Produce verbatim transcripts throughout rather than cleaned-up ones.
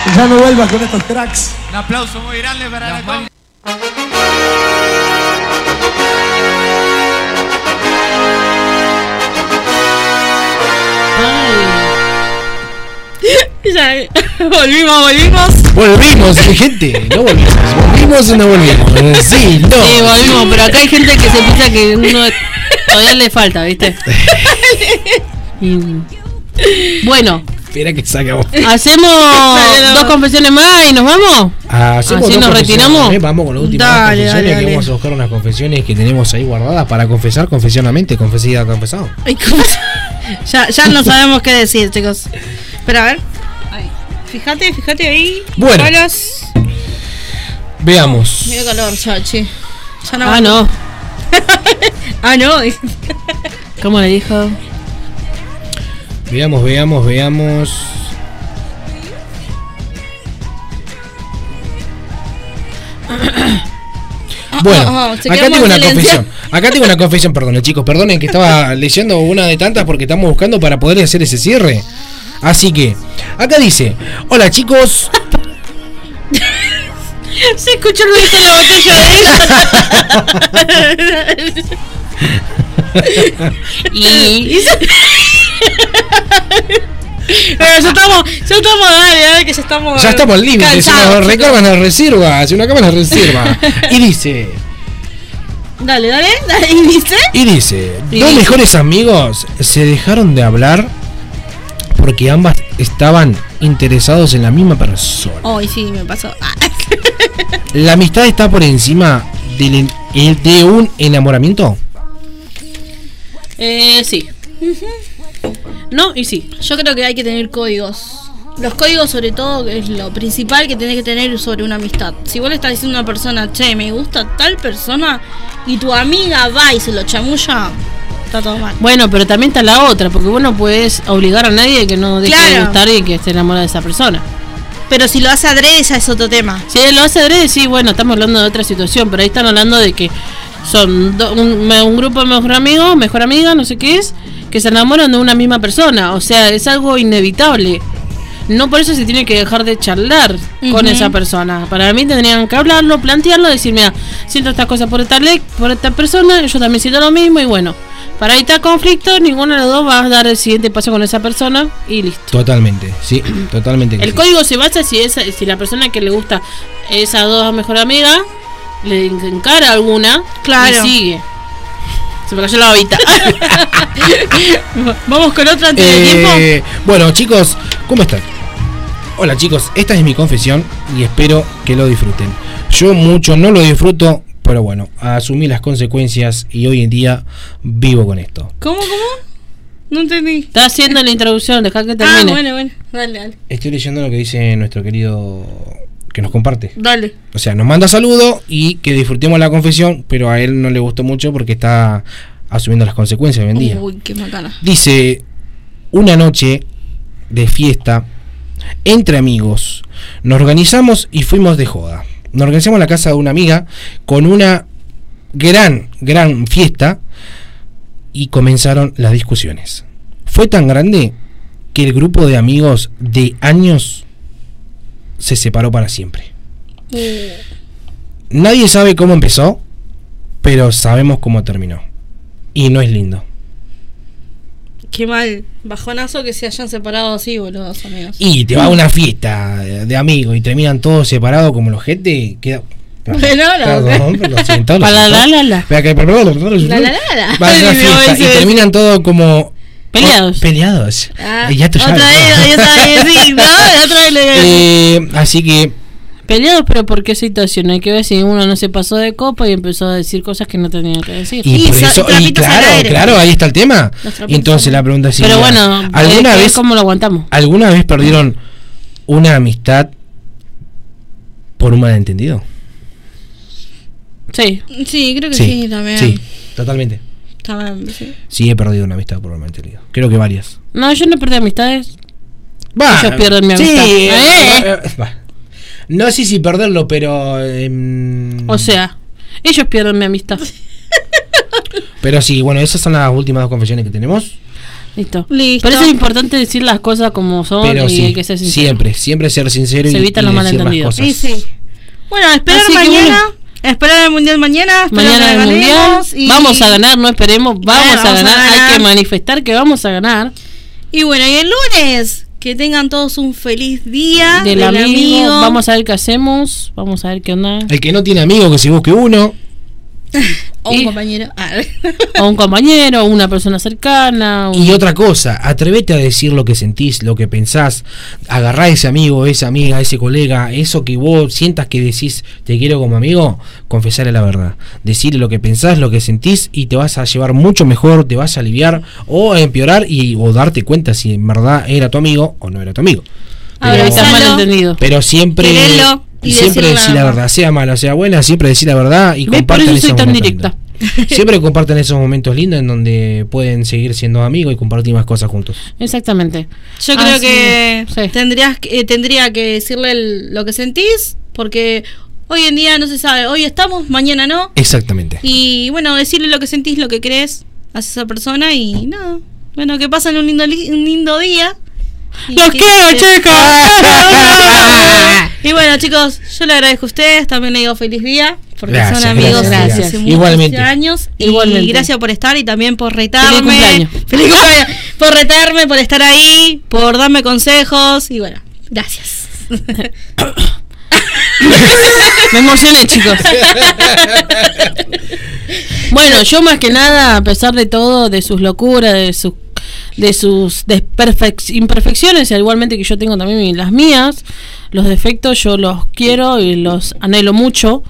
Ya no vuelvas con estos cracks. Un aplauso muy grande para la con... Ya, volvimos, volvimos. Volvimos, gente. No volvimos. ¿Volvimos o no volvimos? Sí, no. Sí, volvimos, pero acá hay gente que se piensa que uno todavía le falta, ¿viste? Y, bueno. Espera que sacamos. ¿Hacemos dos confesiones más y nos vamos? Hacemos ¿Así dos nos retiramos? ¿eh? Vamos con la última Dale, confesión, dale, que dale. vamos a buscar unas confesiones que tenemos ahí guardadas para confesar confesionamente, confesida, confesado. Ay, ¿cómo? Ya, ya no sabemos qué decir, chicos. Pero a ver. Ahí. Fíjate, fíjate ahí. Bueno. Bolas. Veamos. Mira calor, Chachi. Ya no. Ah, no. ah, no. ¿Cómo le dijo? Veamos, veamos, veamos. Bueno, oh, oh, se acá quedó tengo en una silencio. confesión. Acá tengo una confesión, perdón, chicos, perdonen que estaba leyendo una de tantas porque estamos buscando para poder hacer ese cierre. Así que, acá dice: hola chicos. Se escuchó el ruido de la botella de y... Pero ya estamos, ya estamos, dale, dale, que ya estamos. Ya estamos al límite, se nos recargan las reservas, se nos acaban las reservas. Y dice. Dale, dale, dale, y dice. Y dice: Y dos dice. mejores amigos se dejaron de hablar porque ambas estaban interesados en la misma persona. Ay, sí, me pasó. ¿La amistad está por encima del en- el- de un enamoramiento? Eh, sí. No, y sí. Yo creo que hay que tener códigos. Los códigos, sobre todo, es lo principal que tenés que tener sobre una amistad. Si vos le estás diciendo a una persona, che, me gusta tal persona, y tu amiga va y se lo chamulla, está todo mal. Bueno, pero también está la otra, porque vos no puedes obligar a nadie que no deje de Claro. gustar y que esté enamorado de esa persona. Pero si lo hace adrede, ya es otro tema. Si él lo hace adrede, sí, bueno, estamos hablando de otra situación, pero ahí están hablando de que son do- un, un grupo de mejor amigos, mejor amiga, no sé qué es, que se enamoran de una misma persona. O sea, es algo inevitable. No por eso se tiene que dejar de charlar con Ujú. esa persona. Para mí tendrían que hablarlo, plantearlo, decir, mira, siento estas cosas por esta ley, por esta persona, yo también siento lo mismo y bueno, para evitar conflicto, ninguno de los dos va a dar el siguiente paso con esa persona y listo. Totalmente, sí, totalmente. que El sí. código se basa si esa, si la persona que le gusta esas dos mejor amiga le encara alguna, Claro. y sigue. Se me cayó la babita. Vamos con otra antes de tiempo. Eh, bueno, chicos, ¿cómo están? Hola chicos, esta es mi confesión y espero que lo disfruten. Yo mucho no lo disfruto, pero bueno, asumí las consecuencias y hoy en día vivo con esto. ¿Cómo, cómo? No entendí. Está haciendo la introducción, deja que Ah, termine. bueno, bueno. Dale, dale. Estoy leyendo lo que dice nuestro querido que nos comparte. Dale. O sea, nos manda saludo y que disfrutemos la confesión, pero a él no le gustó mucho porque está asumiendo las consecuencias hoy en día. Uy, qué macana. Dice: una noche de fiesta entre amigos, nos organizamos y fuimos de joda. Nos organizamos en la casa de una amiga con una gran, gran fiesta y comenzaron las discusiones. Fue tan grande que el grupo de amigos de años se separó para siempre. Nadie sabe cómo empezó, pero sabemos cómo terminó. Y no es lindo. Qué mal. Bajonazo que se hayan separado así, boludo, los amigos. Y te va a una fiesta de, de amigos y terminan todos separados como los gente, queda. Bueno, la Perdón, boca. lo siento, lo Pa la siento. la la la. Espera que- perdón, perdón, La, la, la, la. Va a una Ay, fiesta no, y ese- terminan todos como Peleados. oh, peleados. Ah, Y ya tú otra sabes, vez, ¿no? otra vez, sí, no, otra vez le Eh, así que Peleados, pero ¿por qué situación? Hay que ver si uno no se pasó de copa y empezó a decir cosas que no tenía que decir. y, Y por sa- eso y trapitos al claro, aire. claro, ahí está el tema. Los trapitos Y entonces al la pregunta es si pero bueno, ¿alguna eh, vez ¿cómo lo aguantamos? alguna vez perdieron una amistad por un malentendido? Sí. Sí, creo que sí, también. Sí, totalmente. También, sí. Sí, he perdido una amistad por un malentendido. Creo que varias. No, yo no perdí amistades. Va, Ellos pierden mi sí, amistad. eh, Eh. eh, va. No sé si perderlo, pero em, O sea, ellos pierden mi amistad. pero sí, bueno, esas son las últimas dos confesiones que tenemos. Listo. Listo. Por eso es importante decir las cosas como son. Pero y sí, hay que ser sincero. siempre, siempre ser sincero Se y, evitan y los decir las malentendidos. cosas. Sí, sí. Bueno, esperar Así que mañana. bueno. Esperar el mundial mañana. Mañana el mundial. Y... Vamos a ganar, no esperemos. Vamos, Bueno, a, vamos a ganar. ganar. Hay que manifestar que vamos a ganar. Y bueno, y el lunes, que tengan todos un feliz día Del, del amigo. amigo. Vamos a ver qué hacemos. Vamos a ver qué onda. El que no tiene amigo, que se busque uno. O un Y- compañero. Ah. O un compañero, o una persona cercana. un- Y otra cosa, atrévete a decir lo que sentís, lo que pensás. Agarrá a ese amigo, esa amiga, ese colega, eso que vos sientas que decís te quiero como amigo, confesarle la verdad. Decirle lo que pensás, lo que sentís y te vas a llevar mucho mejor, te vas a aliviar o a empeorar y o darte cuenta si en verdad era tu amigo o no era tu amigo. Pero Pero, evitar Abrazalo. malentendido. pero siempre, Querelo y siempre decirle la decir la verdad. verdad, sea mala, sea buena, siempre decir la verdad y ¿Ves? Por compartan eso esos soy tan momentos directa. lindos. Siempre compartan esos momentos lindos en donde pueden seguir siendo amigos y compartir más cosas juntos. Exactamente. Yo creo Así que sí. tendrías que- eh, tendría que decirle el- lo que sentís, porque hoy en día no se sabe. Hoy estamos, mañana no. Exactamente. Y bueno, decirle lo que sentís, lo que crees a esa persona y nada. Bueno, que pasen un lindo, li- un lindo día. Y ¡Los que- quiero, chicos! Y bueno, chicos, yo le agradezco a ustedes, también le digo feliz día, porque Gracias, son amigos gracias, desde gracias. hace muchos Igualmente. años. Y Igualmente. gracias por estar y también por retarme. Feliz cumpleaños. Feliz cumpleaños. Por retarme, por estar ahí, por darme consejos y bueno, gracias. Me emocioné, chicos. Bueno, yo más que nada, a pesar de todo, de sus locuras, de sus de sus desperfec- imperfecciones, igualmente que yo tengo también las mías, los defectos yo los quiero y los anhelo mucho.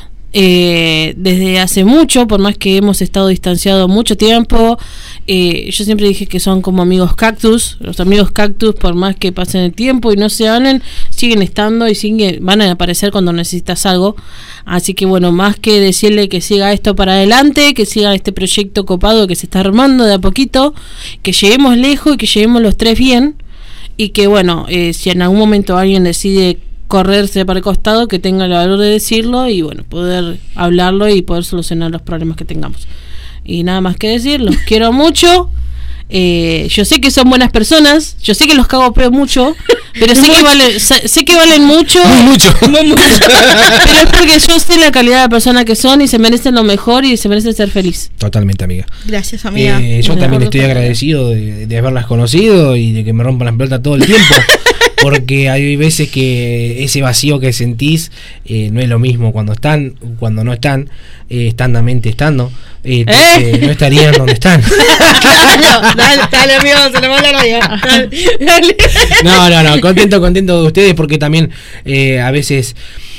Eh, desde hace mucho, por más que hemos estado distanciados mucho tiempo, eh, yo siempre dije que son como amigos cactus. Los amigos cactus, por más que pasen el tiempo y no se hablen, siguen estando y siguen, van a aparecer cuando necesitas algo. Así que bueno, más que decirle que siga esto para adelante, que siga este proyecto copado que se está armando de a poquito, que lleguemos lejos y que lleguemos los tres bien, y que bueno, eh, si en algún momento alguien decide correrse para el costado, que tenga el valor de decirlo y bueno, poder hablarlo y poder solucionar los problemas que tengamos. Y nada más que decir, los quiero mucho. Eh, yo sé que son buenas personas, yo sé que los cago peo mucho, pero sé que valen, sé, sé que valen mucho, Muy mucho. muy mucho. Pero es porque yo sé la calidad de persona que son y se merecen lo mejor y se merecen ser feliz. Totalmente, amiga. Gracias, amiga. Eh, yo Bueno, también por estoy favor. agradecido de, de haberlas conocido y de que me rompan las pelotas todo el tiempo. Porque hay veces que ese vacío que sentís eh, no es lo mismo cuando están, cuando no están, eh, estandamente estando, eh, entonces, ¿Eh? no estarían donde están. dale, dale, amigo, se le va la raya. Dale, dale. No, no, no, contento, contento de ustedes porque también eh, a veces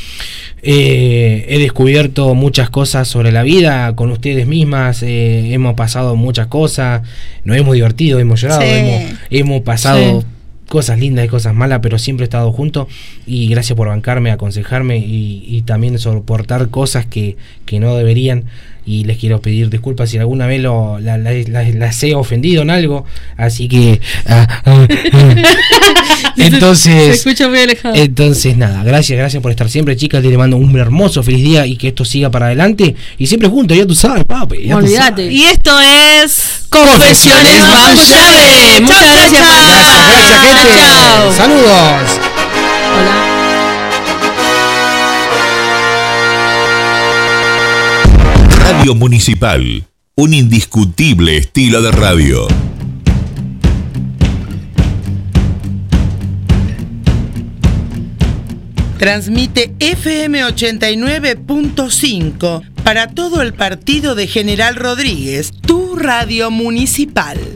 eh, he descubierto muchas cosas sobre la vida con ustedes mismas, eh, hemos pasado muchas cosas, nos hemos divertido, hemos llorado, Sí. hemos, hemos pasado Sí. cosas lindas y cosas malas, pero siempre he estado juntos y gracias por bancarme, aconsejarme y, y también soportar cosas que, que no deberían. Y les quiero pedir disculpas si alguna vez lo, la, la- la- las he ofendido en algo, así que ah, ah, ah. Se entonces escucha muy alejado. entonces nada, gracias, gracias por estar siempre, chicas, les mando un hermoso feliz día y que esto siga para adelante y siempre juntos, ya tú sabes, papi, ya tú Olvídate. sabes. Y esto es Confesiones bajo llave. Muchas Chao, gracias, chao, Pati. Gracias, gracias, gente. Chao. Saludos. Hola. Radio Municipal, un indiscutible estilo de radio. Transmite F M ochenta y nueve punto cinco para todo el partido de General Rodríguez, tu radio municipal.